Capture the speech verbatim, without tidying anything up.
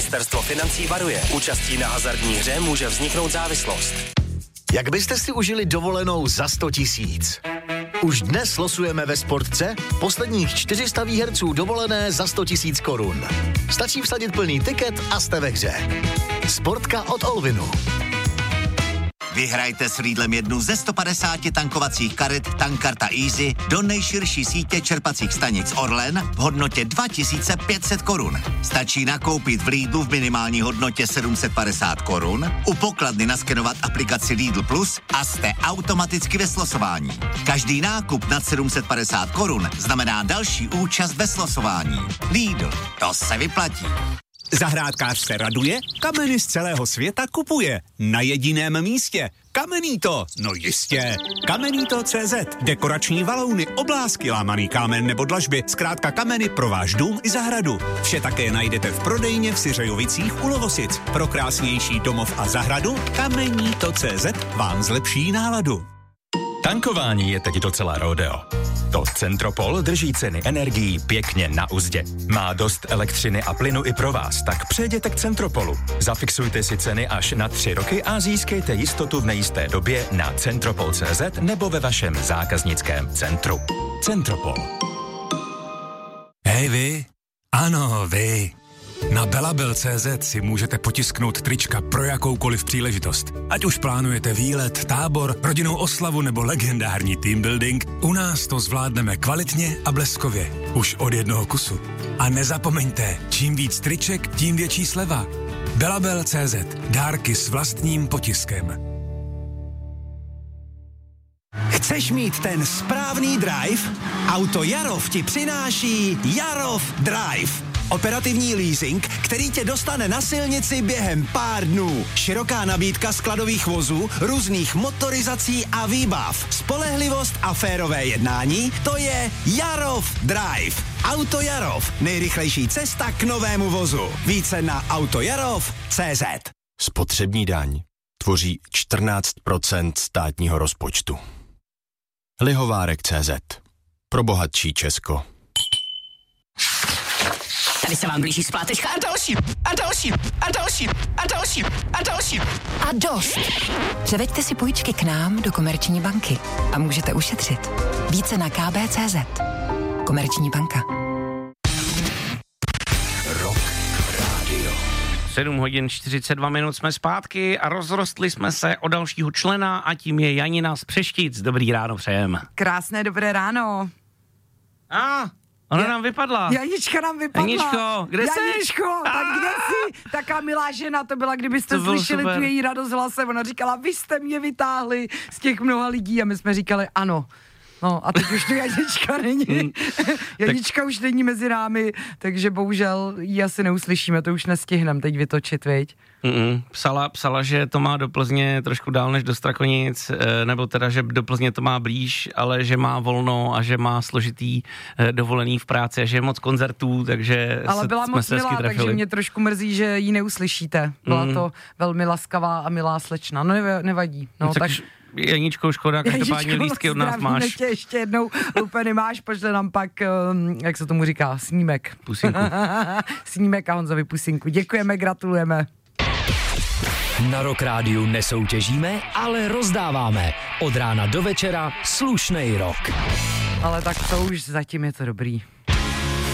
Ministerstvo financí varuje. Účastí na hazardní hře může vzniknout závislost. Jak byste si užili dovolenou za sto tisíc? Už dnes losujeme ve Sportce posledních čtyři sta výherců dovolené za sto tisíc korun. Stačí vsadit plný tiket a jste ve hře. Sportka od Olvinu. Vyhrajte s Lidlem jednu ze sto padesáti tankovacích karet Tankarta Easy do nejširší sítě čerpacích stanic Orlen v hodnotě dva tisíce pět set korun. Stačí nakoupit v Lidlu v minimální hodnotě sedm set padesát korun, u pokladny naskenovat aplikaci Lidl Plus a jste automaticky ve slosování. Každý nákup nad sedm set padesát korun znamená další účast ve slosování. Lidl, to se vyplatí. Zahrádkář se raduje, kameny z celého světa kupuje. Na jediném místě. Kamenito, no jistě. Kamenito tečka cé zet. Dekorační valouny, oblásky, lámaný kámen nebo dlažby. Zkrátka kameny pro váš dům i zahradu. Vše také najdete v prodejně v Syřejovicích u Lovosic. Pro krásnější domov a zahradu Kamenito tečka cé zet vám zlepší náladu. Tankování je teď docela rodeo. To Centropol drží ceny energií pěkně na uzdě. Má dost elektřiny a plynu i pro vás, tak přejděte k Centropolu. Zafixujte si ceny až na tři roky a získejte jistotu v nejisté době na centropol tečka cé zet nebo ve vašem zákaznickém centru. Centropol. Hej vy, ano vy. Na belabel tečka cé zet si můžete potisknout trička pro jakoukoliv příležitost. Ať už plánujete výlet, tábor, rodinnou oslavu nebo legendární team building, u nás to zvládneme kvalitně a bleskově. Už od jednoho kusu. A nezapomeňte, čím víc triček, tím větší sleva. belabel tečka cé zet. Dárky s vlastním potiskem. Chceš mít ten správný drive? Auto Jarov ti přináší Jarov Drive. Operativní leasing, který tě dostane na silnici během pár dnů. Široká nabídka skladových vozů, různých motorizací a výbav. Spolehlivost a férové jednání, to je Jarov Drive. Auto Jarov, nejrychlejší cesta k novému vozu. Více na autojarov tečka cé zet. Spotřební daň tvoří čtrnáct procent státního rozpočtu. Lihovárek tečka cé zet. Pro bohatší Česko. Tady se vám blíží splátečka a další, a další, a další, a další, a další. A dost. Převeďte si půjčky k nám do Komerční banky a můžete ušetřit. Více na ká bé tečka cé zet. Komerční banka. Rock Radio. sedm hodin čtyřicet dva minut jsme zpátky a rozrostli jsme se o dalšího člena a tím je Janina z Přeštic. Dobrý ráno přejem. Krásné dobré ráno. A, ona Je, nám vypadla. Janička nám vypadla. Janičko, kde jsi? Janičko, tak kde jsi? Taká milá žena to byla, kdybyste to slyšeli super. Tu její radost hlasem. Ona říkala, vy jste mě vytáhli z těch mnoha lidí a my jsme říkali ano. No a teď už tu Janička není. Janička tak už není mezi námi, takže bohužel ji asi neuslyšíme, to už nestihneme teď vytočit, viď? Mm-mm. Psala, psala, že to má do Plzně trošku dál než do Strakonic, nebo teda, že do Plzně to má blíž, ale že má volno a že má složitý dovolený v práci a že je moc koncertů, takže ale se, byla jsme moc se milá, takže mě trošku mrzí, že ji neuslyšíte. Byla mm. to velmi laskavá a milá slečna. No nevadí. No, tak... tak... Janíčko, škoda, každopádně lístky od nás máš. Tě ještě jednou úplně máš, pošle nám pak, um, jak se tomu říká, snímek. Pusinku. Snímek a Honzovi pusinku. Děkujeme, gratulujeme. Na Rock Rádiu nesoutěžíme, ale rozdáváme. Od rána do večera slušnej rock. Ale tak to už zatím je to dobrý.